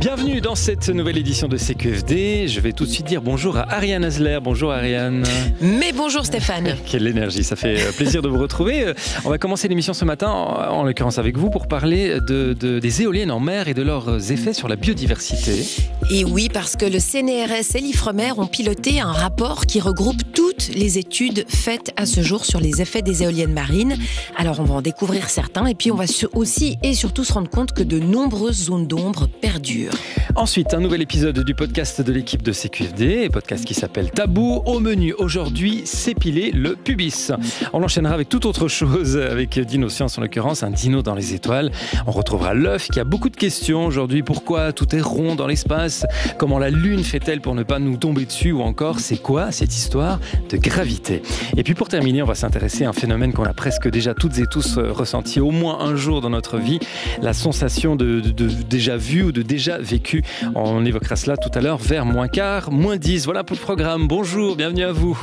Bienvenue dans cette nouvelle édition de CQFD. Je vais tout de suite dire bonjour à Ariane Hasler. Bonjour Ariane. Mais bonjour Stéphane. Quelle énergie, ça fait plaisir de vous retrouver. On va commencer l'émission ce matin, en l'occurrence avec vous, pour parler des éoliennes en mer et de leurs effets sur la biodiversité. Et oui, parce que le CNRS et l'IFREMER ont piloté un rapport qui regroupe toutes les études faites à ce jour sur les effets des éoliennes marines. Alors on va en découvrir certains et puis on va aussi et surtout se rendre compte que de nombreuses zones d'ombre perdurent. Ensuite, un nouvel épisode du podcast de l'équipe de CQFD, podcast qui s'appelle Tabou. Au menu aujourd'hui, s'épiler le pubis. On enchaînera avec toute autre chose, avec Dino Science en l'occurrence, un dino dans les étoiles. On retrouvera l'œuf qui a beaucoup de questions aujourd'hui. Pourquoi tout est rond dans l'espace? Comment la Lune fait-elle pour ne pas nous tomber dessus? Ou encore, c'est quoi cette histoire de gravité? Et puis pour terminer, on va s'intéresser à un phénomène qu'on a presque déjà toutes et tous ressenti au moins un jour dans notre vie, la sensation de déjà vu ou de déjà vécu. On évoquera cela tout à l'heure vers -15, -10. Voilà pour le programme. Bonjour, bienvenue à vous.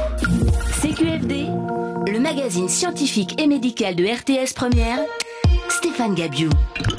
CQFD, le magazine scientifique et médical de RTS Première, Stéphane Gabiou.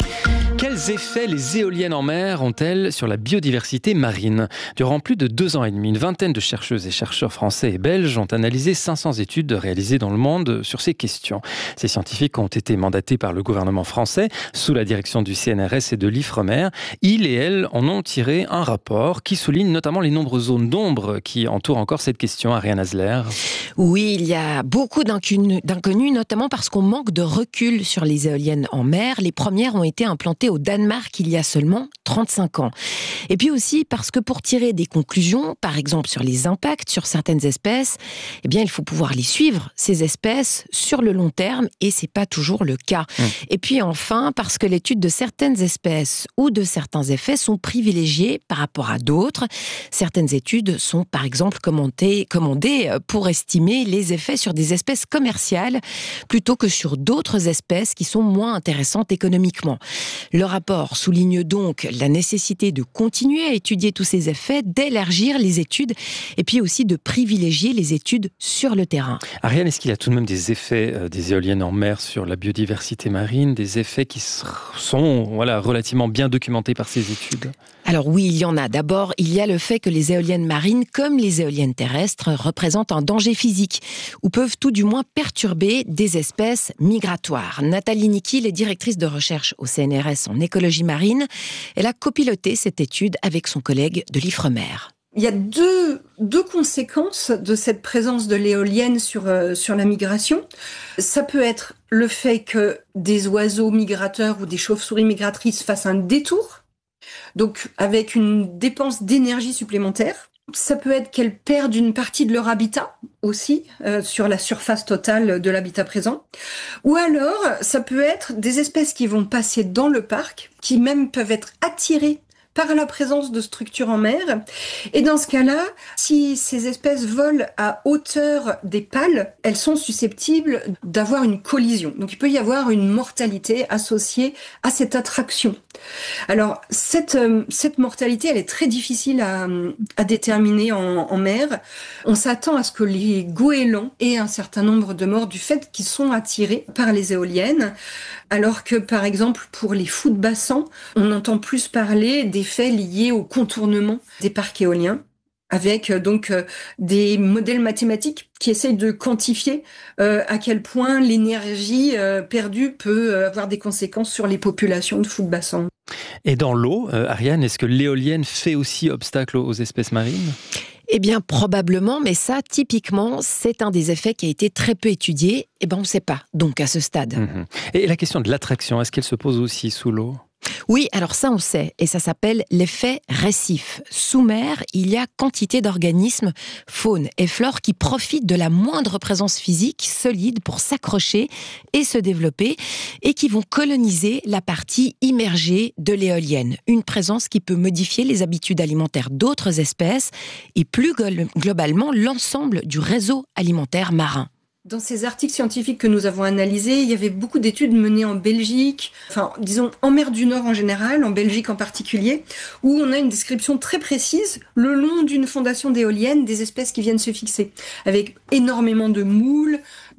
Quels effets les éoliennes en mer ont-elles sur la biodiversité marine? Durant plus de 2 ans et demi, une vingtaine de chercheuses et chercheurs français et belges ont analysé 500 études réalisées dans le monde sur ces questions. Ces scientifiques ont été mandatés par le gouvernement français sous la direction du CNRS et de l'IFREMER. Ils et elles en ont tiré un rapport qui souligne notamment les nombreuses zones d'ombre qui entourent encore cette question. Ariane Hasler. Oui, il y a beaucoup d'inconnus, notamment parce qu'on manque de recul sur les éoliennes en mer. Les premières ont été implantées au Danemark il y a seulement 35 ans. Et puis aussi parce que pour tirer des conclusions, par exemple sur les impacts sur certaines espèces, eh bien il faut pouvoir les suivre, ces espèces, sur le long terme, et c'est pas toujours le cas. Et puis enfin, parce que l'étude de certaines espèces ou de certains effets sont privilégiées par rapport à d'autres. Certaines études sont par exemple commandées pour estimer les effets sur des espèces commerciales plutôt que sur d'autres espèces qui sont moins intéressantes économiquement. Le rapport souligne donc la nécessité de continuer à étudier tous ces effets, d'élargir les études et puis aussi de privilégier les études sur le terrain. Ariane, est-ce qu'il y a tout de même des effets des éoliennes en mer sur la biodiversité marine, des effets qui sont relativement bien documentés par ces études? Alors oui, il y en a. D'abord, il y a le fait que les éoliennes marines, comme les éoliennes terrestres, représentent un danger physique ou peuvent tout du moins perturber des espèces migratoires. Nathalie Niquil est directrice de recherche au CNRS en écologie marine. Elle a copiloté cette étude avec son collègue de l'IFREMER. Il y a deux conséquences de cette présence de l'éolienne sur la migration. Ça peut être le fait que des oiseaux migrateurs ou des chauves-souris migratrices fassent un détour, donc avec une dépense d'énergie supplémentaire. Ça peut être qu'elles perdent une partie de leur habitat aussi, sur la surface totale de l'habitat présent. Ou alors, ça peut être des espèces qui vont passer dans le parc, qui même peuvent être attirées par la présence de structures en mer. Et dans ce cas-là, si ces espèces volent à hauteur des pales, elles sont susceptibles d'avoir une collision. Donc il peut y avoir une mortalité associée à cette attraction. Alors cette mortalité, elle est très difficile à déterminer en mer. On s'attend à ce que les goélands aient un certain nombre de morts du fait qu'ils sont attirés par les éoliennes, alors que par exemple pour les fous de bassin, on entend plus parler des faits liés au contournement des parcs éoliens, avec donc des modèles mathématiques qui essayent de quantifier à quel point l'énergie perdue peut avoir des conséquences sur les populations de fous de bassin. Et dans l'eau, Ariane, est-ce que l'éolienne fait aussi obstacle aux espèces marines ? Eh bien, probablement, mais ça, typiquement, c'est un des effets qui a été très peu étudié. Eh bien, on ne sait pas, donc, à ce stade. Et la question de l'attraction, est-ce qu'elle se pose aussi sous l'eau ? Oui, alors ça on sait, et ça s'appelle l'effet récif. Sous mer, il y a quantité d'organismes, faune et flore, qui profitent de la moindre présence physique solide pour s'accrocher et se développer, et qui vont coloniser la partie immergée de l'éolienne. Une présence qui peut modifier les habitudes alimentaires d'autres espèces, et plus globalement l'ensemble du réseau alimentaire marin. Dans ces articles scientifiques que nous avons analysés, il y avait beaucoup d'études menées en Belgique, enfin, disons, en mer du Nord en général, en Belgique en particulier, où on a une description très précise, le long d'une fondation d'éoliennes, des espèces qui viennent se fixer, avec énormément de moules,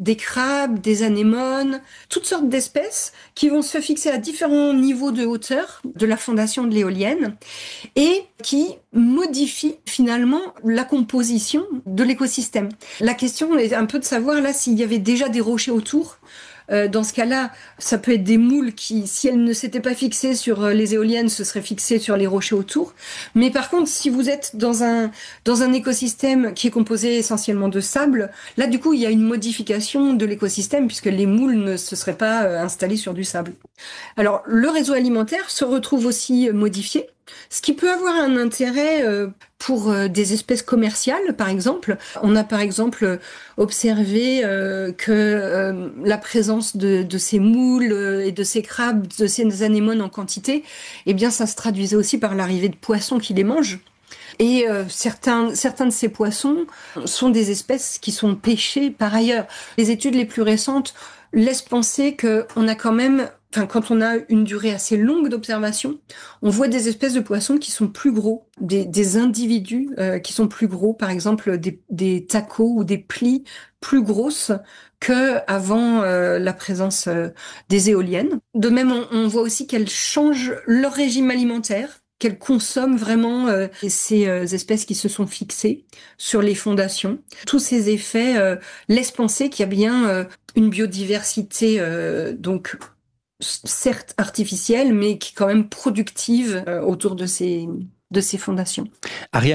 des crabes, des anémones, toutes sortes d'espèces qui vont se fixer à différents niveaux de hauteur de la fondation de l'éolienne et qui modifient finalement la composition de l'écosystème. La question est un peu de savoir là s'il y avait déjà des rochers autour. Dans ce cas-là, ça peut être des moules qui, si elles ne s'étaient pas fixées sur les éoliennes, se seraient fixées sur les rochers autour. Mais par contre, si vous êtes dans un écosystème qui est composé essentiellement de sable, là, du coup, il y a une modification de l'écosystème puisque les moules ne se seraient pas installés sur du sable. Alors, le réseau alimentaire se retrouve aussi modifié, ce qui peut avoir un intérêt pour des espèces commerciales, par exemple. On a par exemple observé que la présence de ces moules et de ces crabes, de ces anémones en quantité, eh bien, ça se traduisait aussi par l'arrivée de poissons qui les mangent. Et certains de ces poissons sont des espèces qui sont pêchées par ailleurs. Les études les plus récentes laissent penser qu'on a quand même, quand on a une durée assez longue d'observation, on voit des espèces de poissons qui sont plus gros, des individus qui sont plus gros, par exemple des tacos ou des plies plus grosses qu'avant la présence des éoliennes. De même, on voit aussi qu'elles changent leur régime alimentaire, qu'elles consomment vraiment ces espèces qui se sont fixées sur les fondations. Tous ces effets laissent penser qu'il y a bien une biodiversité donc certes artificielle, mais qui est quand même productive autour de ces fondations. Ariane